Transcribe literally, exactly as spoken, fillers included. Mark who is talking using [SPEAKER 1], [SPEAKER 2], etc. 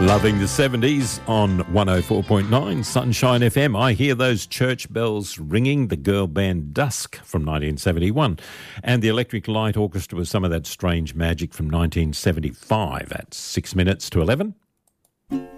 [SPEAKER 1] Loving the seventies on one oh four point nine Sunshine F M. I hear those church bells ringing. The girl band Dusk from nineteen seventy-one. And the Electric Light Orchestra was some of that strange magic from nineteen seventy-five at six minutes to eleven.